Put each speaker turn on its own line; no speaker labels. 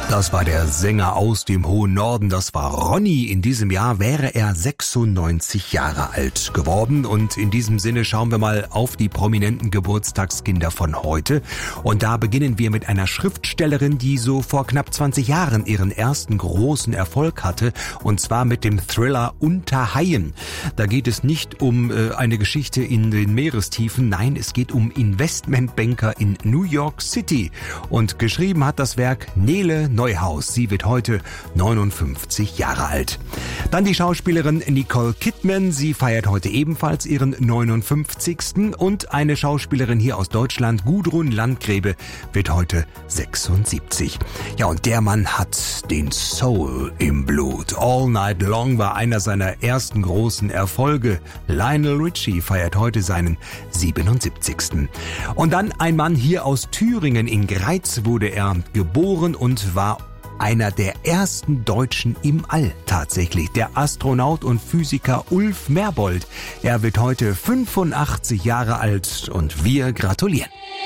Das war der Sänger aus dem hohen Norden, das war Ronny. In diesem Jahr wäre er 96 Jahre alt geworden. Und in diesem Sinne schauen wir mal auf die prominenten Geburtstagskinder von heute. Und da beginnen wir mit einer Schriftstellerin, die so vor knapp 20 Jahren ihren ersten großen Erfolg hatte. Und zwar mit dem Thriller Unter Haien. Da geht es nicht um eine Geschichte in den Meerestiefen. Nein, es geht um Investmentbanker in New York City. Und geschrieben hat das Werk Nele Neuhaus. Sie wird heute 59 Jahre alt. Dann die Schauspielerin Nicole Kidman. Sie feiert heute ebenfalls ihren 59. Und eine Schauspielerin hier aus Deutschland, Gudrun Landgräbe, wird heute 76. Ja, und der Mann hat den Soul im Blut. All Night Long war einer seiner ersten großen Erfolge. Lionel Richie feiert heute seinen 77. Und dann ein Mann hier aus Thüringen. In Greiz wurde er geboren und war einer der ersten Deutschen im All tatsächlich. Der Astronaut und Physiker Ulf Merbold. Er wird heute 85 Jahre alt und wir gratulieren.